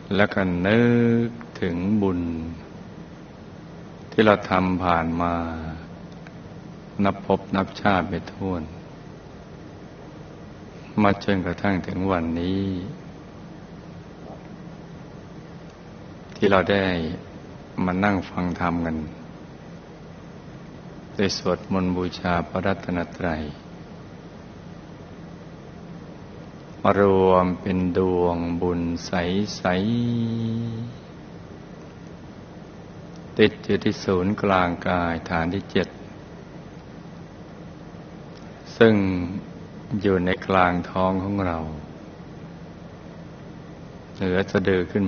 แล้วก็นึกถึงบุญที่เราทำผ่านมานับภพนับชาติไม่ถ้วนมาจนกระทั่งถึงวันนี้ที่เราได้มานั่งฟังธรรมกันได้สวดมนต์บูชาพระรัตนตรัยมารวมเป็นดวงบุญใสๆติดอยู่ที่ศูนย์กลางกายฐานที่7ซึ่งอยู่ในกลางท้องของเราเหนือสะดือขึ้น